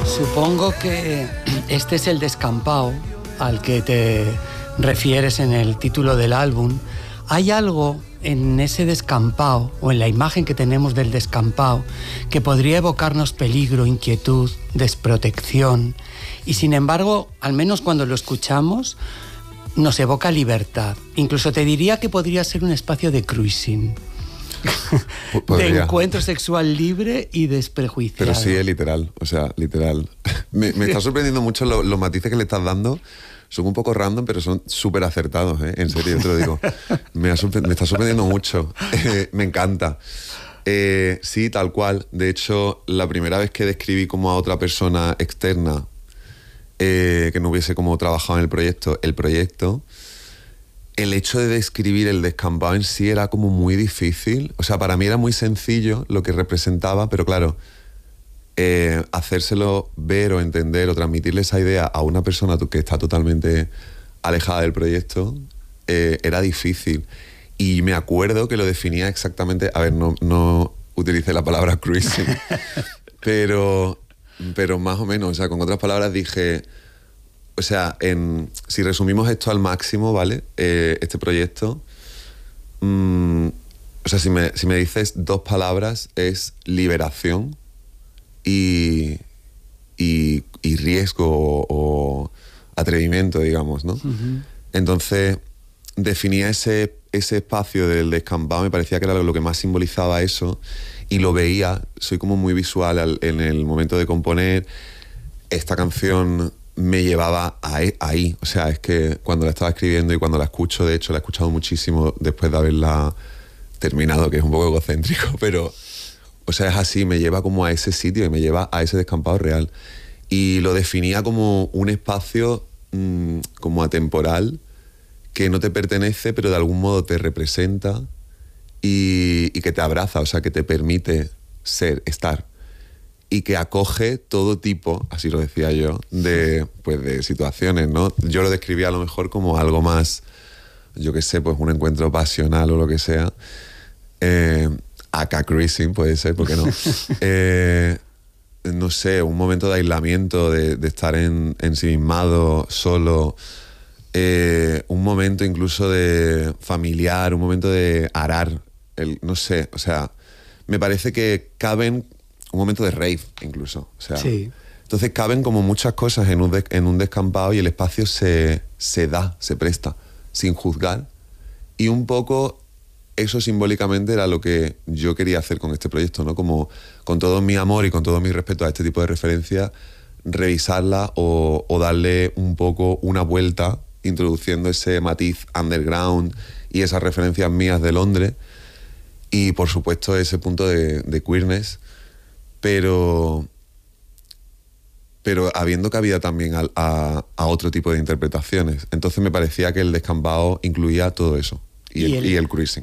Supongo que este es el descampado al que te refieres en el título del álbum. ¿Hay algo en ese descampado o en la imagen que tenemos del descampado que podría evocarnos peligro, inquietud, desprotección? Y sin embargo, al menos cuando lo escuchamos, nos evoca libertad. Incluso te diría que podría ser un espacio de cruising. De encuentro sexual libre y desprejuiciado. Pero sí, es literal, o sea, literal. Me está sorprendiendo mucho los matices que le estás dando. Son un poco random, pero son súper acertados, ¿eh? En serio, te lo digo. Me está sorprendiendo mucho. Me encanta. Sí, tal cual. De hecho, la primera vez que describí como a otra persona externa que no hubiese como trabajado en el proyecto, el hecho de describir el descampado en sí era como muy difícil. O sea, para mí era muy sencillo lo que representaba, pero claro, hacérselo ver o entender o transmitirle esa idea a una persona que está totalmente alejada del proyecto era difícil. Y me acuerdo que lo definía exactamente... A ver, no utilicé la palabra cruising, pero más o menos, o sea, con otras palabras dije... O sea, si resumimos esto al máximo, ¿vale? Este proyecto, o sea, si me dices dos palabras, es liberación y riesgo o atrevimiento, digamos, ¿no? Uh-huh. Entonces, definía ese espacio del descampado, me parecía que era lo que más simbolizaba eso, y lo veía, soy como muy visual en el momento de componer. Esta canción me llevaba ahí, o sea, es que cuando la estaba escribiendo y cuando la escucho, de hecho la he escuchado muchísimo después de haberla terminado, que es un poco egocéntrico, pero, o sea, es así, me lleva como a ese sitio y me lleva a ese descampado real. Y lo definía como un espacio como atemporal, que no te pertenece, pero de algún modo te representa y que te abraza, o sea, que te permite estar. Y que acoge todo tipo, así lo decía yo, de situaciones, ¿no? Yo lo describía a lo mejor como algo más, yo qué sé, pues un encuentro pasional o lo que sea. Acá cruising puede ser, ¿por qué no? No sé, un momento de aislamiento, de estar ensimismado, solo. Un momento incluso de familiar, un momento de arar. No sé, o sea, me parece que caben... Un momento de rave, incluso. O sea, sí. Entonces caben como muchas cosas en un descampado y el espacio se presta, sin juzgar. Y un poco eso simbólicamente era lo que yo quería hacer con este proyecto, ¿no? Como con todo mi amor y con todo mi respeto a este tipo de referencias, revisarla o darle un poco una vuelta, introduciendo ese matiz underground y esas referencias mías de Londres. Y, por supuesto, ese punto de queerness, pero habiendo cabida también a otro tipo de interpretaciones. Entonces me parecía que el descampado incluía todo eso, y el cruising.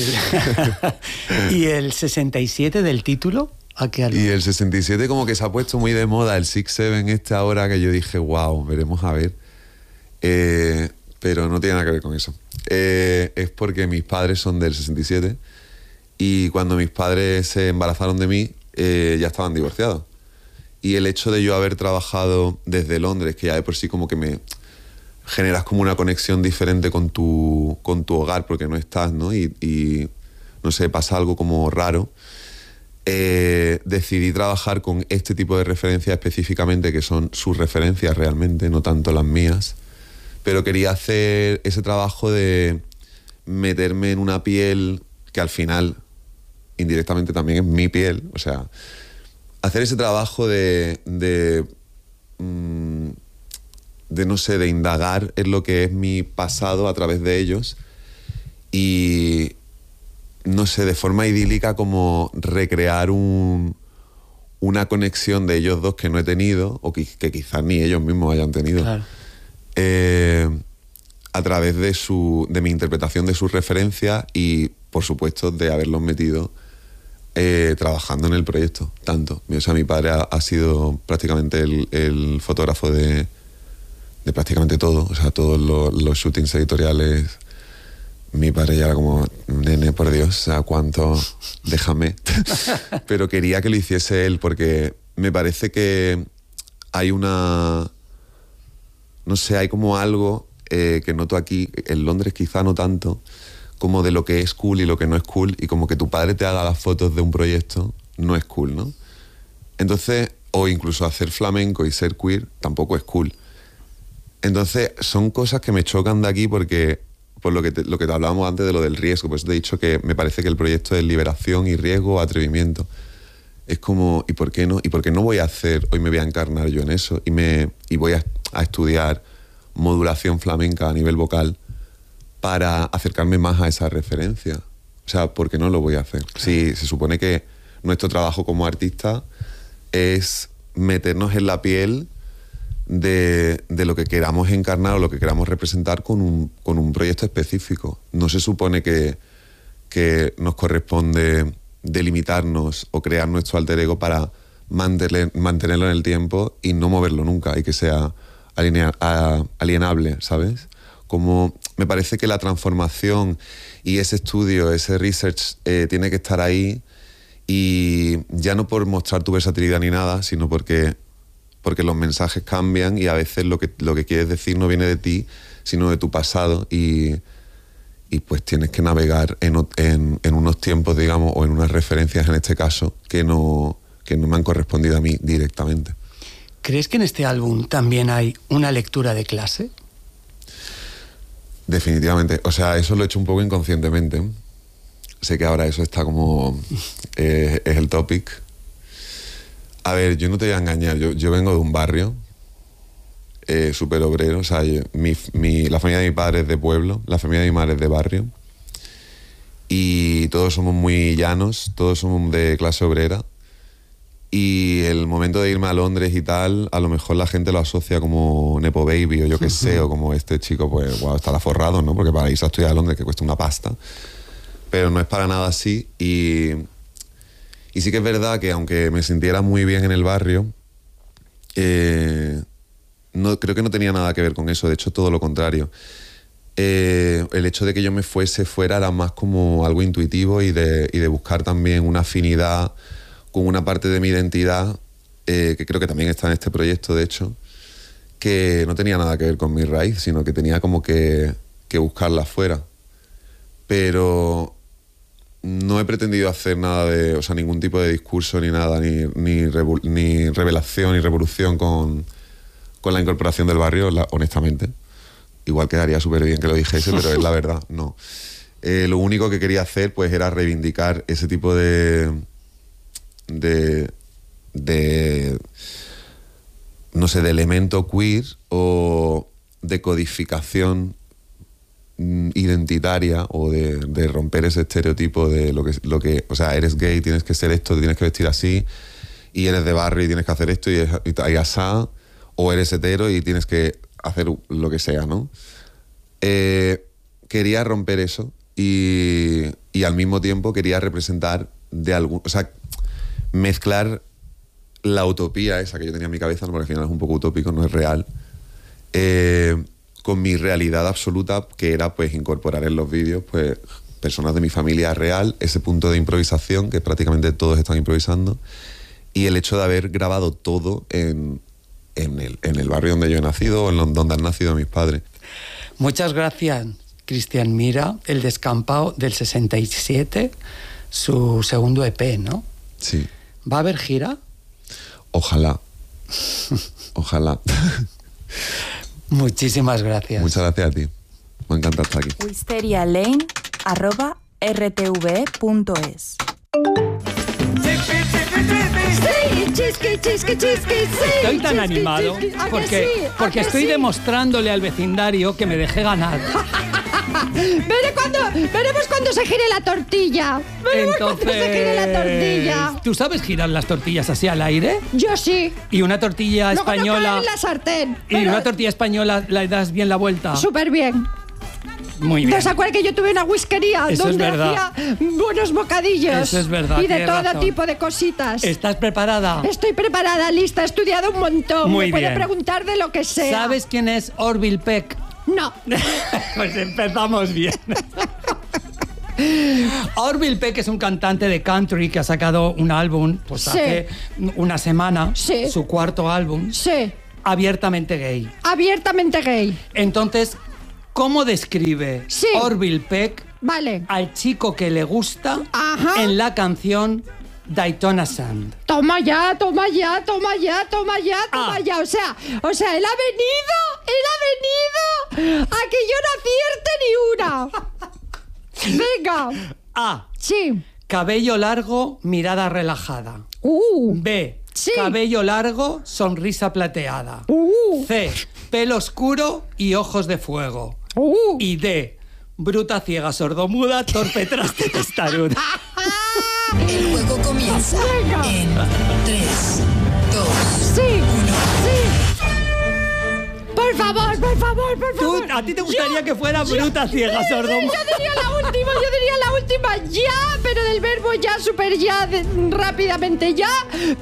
¿Y el 67 del título? ¿A qué algo? Y el 67 como que se ha puesto muy de moda, el 6-7 ahora, que yo dije, wow, veremos a ver. Pero no tiene nada que ver con eso. Es porque mis padres son del 67 y cuando mis padres se embarazaron de mí, ya estaban divorciados. Y el hecho de yo haber trabajado desde Londres, que ya de por sí como que me generas como una conexión diferente con tu hogar, porque no estás, ¿no? Y no sé, pasa algo como raro. Decidí trabajar con este tipo de referencias específicamente, que son sus referencias realmente, no tanto las mías. Pero quería hacer ese trabajo de meterme en una piel que al final... indirectamente también es mi piel, o sea, hacer ese trabajo de no sé, de indagar en lo que es mi pasado a través de ellos y, no sé, de forma idílica como recrear una conexión de ellos dos que no he tenido o que quizás ni ellos mismos hayan tenido. Claro. A través de mi interpretación de sus referencias y, por supuesto, de haberlos metido trabajando en el proyecto, tanto. O sea, mi padre ha sido prácticamente el fotógrafo de prácticamente todo, o sea, todos los shootings editoriales. Mi padre ya era como, nene, por Dios, o sea, cuánto, déjame. Pero quería que lo hiciese él porque me parece que hay una... No sé, hay como algo que noto aquí, en Londres quizá no tanto, como de lo que es cool y lo que no es cool, y como que tu padre te haga las fotos de un proyecto no es cool, ¿no? Entonces, o incluso hacer flamenco y ser queer tampoco es cool. Entonces, son cosas que me chocan de aquí porque, por lo que te hablábamos antes de lo del riesgo, pues te he dicho que me parece que el proyecto es liberación y riesgo, atrevimiento. Es como, ¿y por qué no? ¿Y por qué no voy a hacer, hoy me voy a encarnar yo en eso y voy a estudiar modulación flamenca a nivel vocal para acercarme más a esa referencia? O sea, ¿por qué no lo voy a hacer? Si se supone que nuestro trabajo como artista es meternos en la piel de lo que queramos encarnar o lo que queramos representar con un proyecto específico. No se supone que nos corresponde delimitarnos o crear nuestro alter ego para mantenerlo en el tiempo y no moverlo nunca y que sea alienable, ¿sabes? Como me parece que la transformación y ese estudio, ese research tiene que estar ahí, y ya no por mostrar tu versatilidad ni nada, sino porque los mensajes cambian y a veces lo que quieres decir no viene de ti, sino de tu pasado, y pues tienes que navegar en unos tiempos, digamos, o en unas referencias en este caso que no me han correspondido a mí directamente. ¿Crees que en este álbum también hay una lectura de clase? Definitivamente. O sea, eso lo he hecho un poco inconscientemente. Sé que ahora eso está como... es el topic. A ver, yo no te voy a engañar. Yo vengo de un barrio súper obrero. O sea, la familia de mi padre es de pueblo, la familia de mi madre es de barrio. Y todos somos muy llanos, todos somos de clase obrera. Y el momento de irme a Londres y tal, a lo mejor la gente lo asocia como Nepo Baby o yo qué sé, o como este chico, pues, wow, estará forrado, ¿no? Porque para irse a estudiar a Londres que cuesta una pasta. Pero no es para nada así. Y sí que es verdad que aunque me sintiera muy bien en el barrio, no, creo que no tenía nada que ver con eso. De hecho, todo lo contrario. El hecho de que yo me fuera era más como algo intuitivo y de buscar también una afinidad con una parte de mi identidad, que creo que también está en este proyecto, de hecho, que no tenía nada que ver con mi raíz, sino que tenía como que buscarla afuera. Pero no he pretendido hacer nada o sea, ningún tipo de discurso ni nada, ni revelación ni revolución con la incorporación del barrio, honestamente. Igual quedaría súper bien que lo dijese, pero es la verdad, no. Lo único que quería hacer, pues, era reivindicar ese tipo de no sé, de elemento queer o de codificación identitaria, o de romper ese estereotipo de lo que, o sea, eres gay, tienes que ser esto, tienes que vestir así, y eres de barrio y tienes que hacer esto y asá, o eres hetero y tienes que hacer lo que sea, ¿no? Quería romper eso y al mismo tiempo quería representar o sea, mezclar la utopía esa que yo tenía en mi cabeza, ¿no? Porque al final es un poco utópico, no es real, con mi realidad absoluta, que era, pues, incorporar en los vídeos, pues, personas de mi familia real, ese punto de improvisación, que prácticamente todos están improvisando, y el hecho de haber grabado todo en el barrio donde yo he nacido, o donde han nacido mis padres. Muchas gracias, Cristian Mira, El Descampado del 67, su segundo EP, ¿no? Sí. ¿Va a haber gira? Ojalá. Ojalá. Muchísimas gracias. Muchas gracias a ti. Me encanta estar aquí. wisterialane@rtv.es. Estoy tan animado porque estoy demostrándole al vecindario que me dejé ganar. Veremos cuando se gire la tortilla. ¿Tú sabes girar las tortillas así al aire? Yo sí. Y una tortilla Luego española... no cae en la sartén. Y una tortilla española le das bien la vuelta. Súper bien. Muy bien. ¿No se acuerdan que yo tuve una whiskería donde hacía buenos bocadillos? Eso es verdad. Y de tienes todo razón. tipo de cositas. ¿Estás preparada? Estoy preparada, lista, he estudiado un montón. Muy Me puede bien. preguntar de lo que sea. ¿Sabes quién es Orville Peck? No. Pues empezamos bien. Orville Peck es un cantante de country que ha sacado un álbum pues hace una semana, su cuarto álbum, abiertamente gay. Abiertamente gay. Entonces, ¿cómo describe Orville Peck al chico que le gusta en la canción Daytona Sand? Toma ya. O sea, él ha venido a que yo no acierte ni una. Venga. A. Sí. Cabello largo, mirada relajada. B. Cabello largo, sonrisa plateada. C. Pelo oscuro y ojos de fuego. Y D. Bruta, ciega, sordomuda, torpe, traste, testaruda. El juego comienza en 3, 2, 1. Por favor. ¿A ti te gustaría que fuera bruta, ciega, sordomuda? Yo diría la última ya, pero del verbo ya, súper ya, rápidamente ya.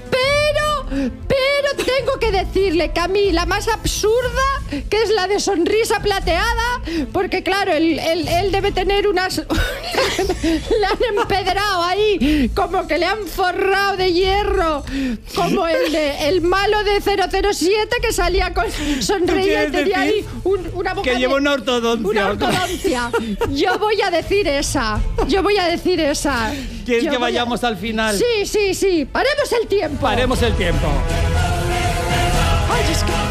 Pero tengo que decirle que a mí la más absurda, que es la de sonrisa plateada, porque claro, él debe tener unas... le han empedrado ahí, como que le han forrado de hierro, como el malo de 007 que salía con sonreía y tenía ahí una boca que lleva una ortodoncia. Una ortodoncia. Yo voy a decir esa. ¿Quieres que vayamos al final? Sí. Paremos el tiempo. Ay, es que...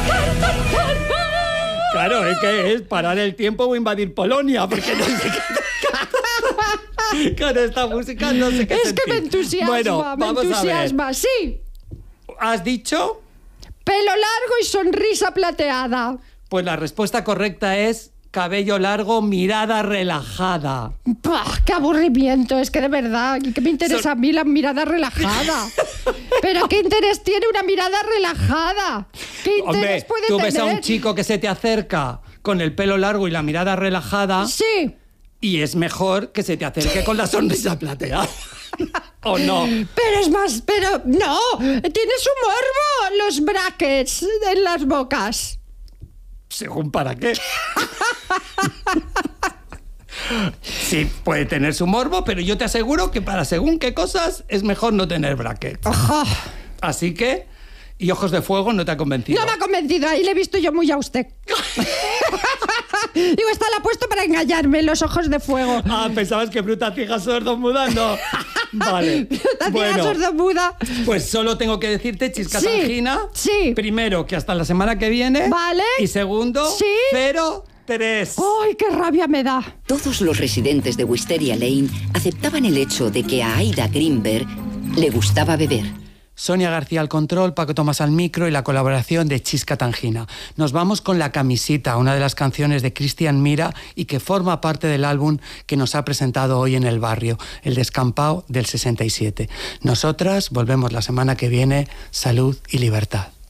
Claro, es que es parar el tiempo o invadir Polonia, porque no sé qué... Con esta música no sé qué es sentir. Que me entusiasma, bueno, vamos a ver. Sí. ¿Has dicho? Pelo largo y sonrisa plateada. Pues la respuesta correcta es cabello largo, mirada relajada. ¡Pah, qué aburrimiento! Es que de verdad, ¿qué me interesa a mí la mirada relajada? ¿Pero qué interés tiene una mirada relajada? ¿Qué interés puede tener? Tú ves a un chico que se te acerca con el pelo largo y la mirada relajada. Sí. Y es mejor que se te acerque con la sonrisa plateada. ¿O no? Pero no, tiene su morbo los brackets en las bocas. ¿Según para qué? Sí, puede tener su morbo, pero yo te aseguro que para según qué cosas es mejor no tener brackets. Así que... ¿Y ojos de fuego no te ha convencido? No me ha convencido, ahí le he visto yo muy a usted. Digo, esta la ha puesto para engañarme, los ojos de fuego. Ah, pensabas que bruta, ciega, sordomuda, no. Vale. Bruta, ciega, sordomuda. Pues solo tengo que decirte, Chisca Tangina. Primero, que hasta la semana que viene. Vale. Y segundo, 0-3. ¡Ay, qué rabia me da! Todos los residentes de Wisteria Lane aceptaban el hecho de que a Aida Greenberg le gustaba beber. Sonia García al control, Paco Tomás al micro y la colaboración de Chisca Tangina. Nos vamos con La Camisita, una de las canciones de Cristian Mira y que forma parte del álbum que nos ha presentado hoy en el barrio, El Descampao del 67. Nosotras volvemos la semana que viene. Salud y libertad.